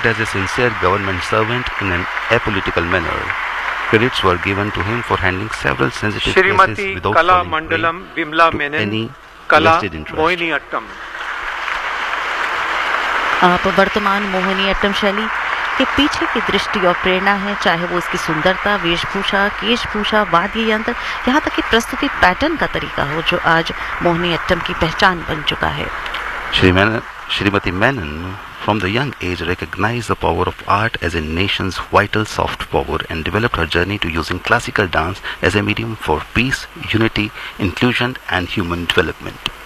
worked as a sincere government servant in an apolitical manner. Credits were given to him for handling several sensitive Shrimati cases without कला falling Mandalam prey Vimla to Menon, any कला vested interest. Mohiniyattam. आप वर्तमान मोहिनीअट्टम शैली के पीछे की दृष्टि और प्रेरणा है, चाहे वो इसकी सुंदरता, वेशभूषा, केशभूषा, वाद्य यंत्र, यहाँ तक कि प्रस्तुति पैटर्न का तरीका हो, जो आज मोहिनीअट्टम की पहचान बन चुका है। Srimati Menon, from the young age, recognized the power of art as a nation's vital soft power and developed her journey to using classical dance as a medium for peace, unity, inclusion and human development.